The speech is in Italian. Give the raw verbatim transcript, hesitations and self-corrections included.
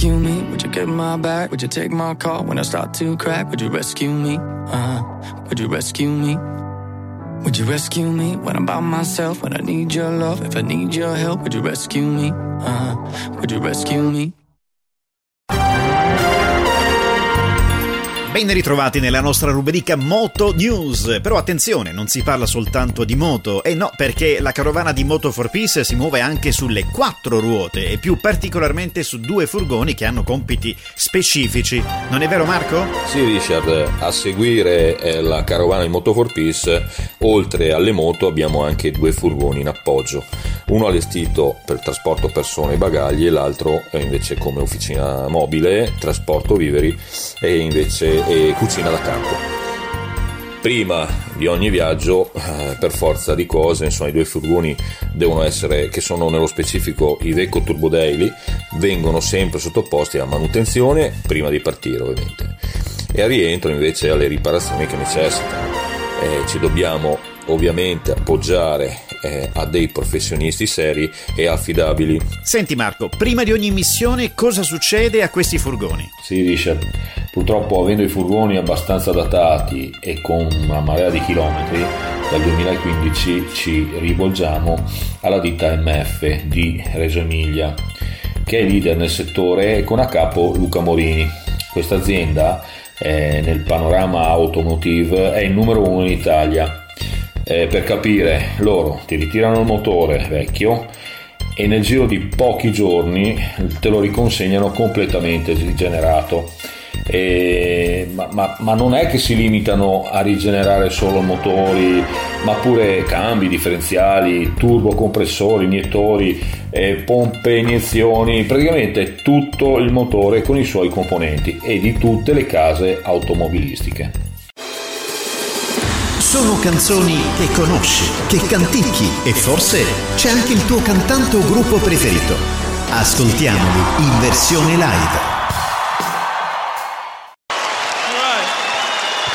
rescue me? Would you get my back? Would you take my call when I start to crack? Would you rescue me? Uh, would you rescue me? Would you rescue me when I'm by myself? When I need your love, if I need your help, would you rescue me? Uh, would you rescue me? Ben ritrovati nella nostra rubrica Moto News, però attenzione, non si parla soltanto di moto, e no, perché la carovana di Moto for Peace si muove anche sulle quattro ruote e più particolarmente su due furgoni che hanno compiti specifici. Non è vero, Marco? Sì, Richard, a seguire eh, la carovana di Moto for Peace, oltre alle moto abbiamo anche due furgoni in appoggio, uno allestito per trasporto persone e bagagli e l'altro eh, invece come officina mobile, trasporto viveri e invece e cucina da campo. Prima di ogni viaggio, eh, per forza di cose, insomma, i due furgoni devono essere, che sono nello specifico i Iveco Turbo Daily, vengono sempre sottoposti a manutenzione prima di partire, ovviamente, e al rientro invece alle riparazioni che necessitano. Eh, ci dobbiamo ovviamente appoggiare eh, a dei professionisti seri e affidabili. Senti Marco, prima di ogni missione cosa succede a questi furgoni? Sì, Richard, purtroppo avendo i furgoni abbastanza datati e con una marea di chilometri, dal duemilaquindici ci rivolgiamo alla ditta M F di Reggio Emilia, che è leader nel settore, con a capo Luca Morini. Questa azienda eh, nel panorama automotive è il numero uno in Italia. Eh, per capire, loro ti ritirano il motore vecchio e nel giro di pochi giorni te lo riconsegnano completamente rigenerato. E, ma, ma, ma non è che si limitano a rigenerare solo motori, ma pure cambi, differenziali, turbo, compressori, iniettori, eh, pompe, iniezioni, praticamente tutto il motore con i suoi componenti e di tutte le case automobilistiche. Sono canzoni che conosci, che canticchi e forse c'è anche il tuo cantante o gruppo preferito. Ascoltiamoli in versione live.